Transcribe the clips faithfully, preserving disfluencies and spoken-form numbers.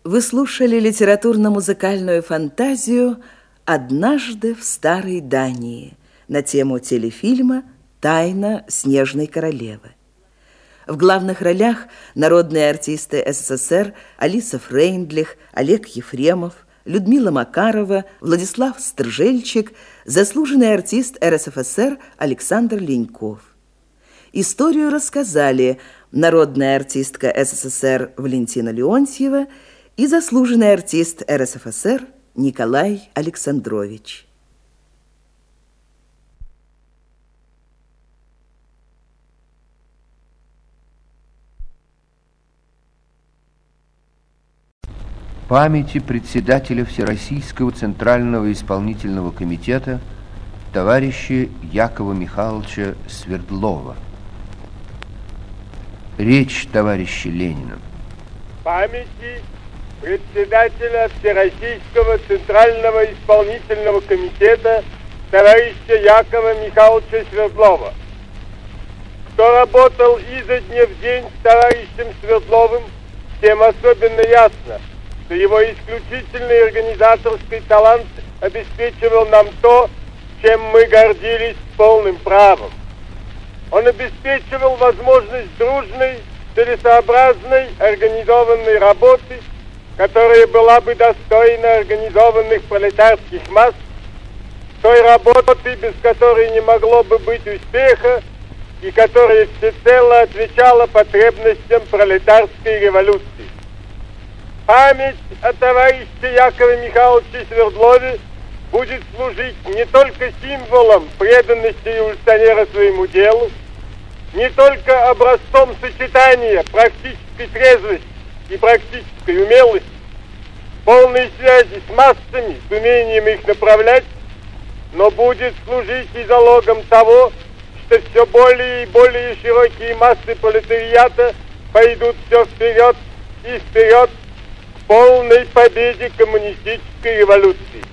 Вы слушали литературно-музыкальную фантазию «Однажды в старой Дании» на тему телефильма «Тайна снежной королевы». В главных ролях народные артисты СССР Алиса Фрейндлих, Олег Ефремов, Людмила Макарова, Владислав Стржельчик, заслуженный артист РСФСР Александр Леньков. Историю рассказали народная артистка СССР Валентина Леонтьева и заслуженный артист РСФСР Николай Александрович. Памяти председателя Всероссийского Центрального Исполнительного Комитета товарища Якова Михайловича Свердлова. Речь товарища Ленина. Памяти председателя Всероссийского Центрального Исполнительного Комитета товарища Якова Михайловича Свердлова. Кто работал изо дня в день с товарищем Свердловым, тем особенно ясно, что его исключительный организаторский талант обеспечивал нам то, чем мы гордились полным правом. Он обеспечивал возможность дружной, целесообразной, организованной работы, которая была бы достойна организованных пролетарских масс, той работы, без которой не могло бы быть успеха, и которая всецело отвечала потребностям пролетарской революции. Память о товарище Якове Михайловиче Свердлове будет служить не только символом преданности революционера своему делу, не только образцом сочетания практической трезвости и практической умелости, полной связи с массами, с умением их направлять, но будет служить и залогом того, что все более и более широкие массы пролетариата пойдут все вперед и вперед к полной победе коммунистической революции.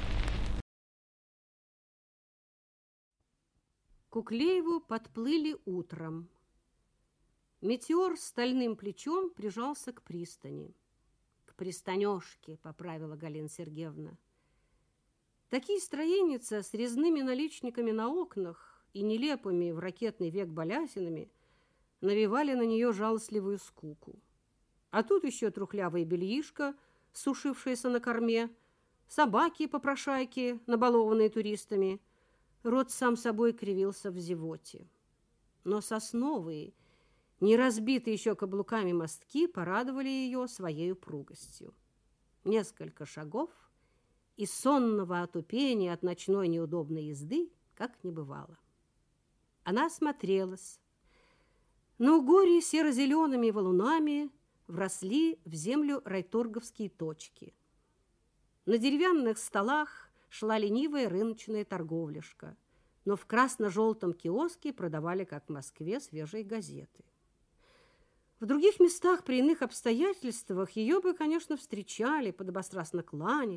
К Уклееву подплыли утром. Метеор стальным плечом прижался к пристани. К пристанешке, поправила Галина Сергеевна. Такие строеница с резными наличниками на окнах и нелепыми в ракетный век балясинами навевали на нее жалостливую скуку. А тут еще трухлявое бельишко, сушившееся на корме, собаки-попрошайки, набалованные туристами. Рот сам собой кривился в зевоте. Но сосновые, не разбитые еще каблуками мостки, порадовали ее своей упругостью. Несколько шагов, и сонного отупения от ночной неудобной езды как не бывало. Она осмотрелась. На угоре серо-зелеными валунами вросли в землю райторговские точки. На деревянных столах шла ленивая рыночная торговляшка, но в красно-желтом киоске продавали, как в Москве, свежие газеты. В других местах при иных обстоятельствах ее бы, конечно, встречали, подобострастно кланялись,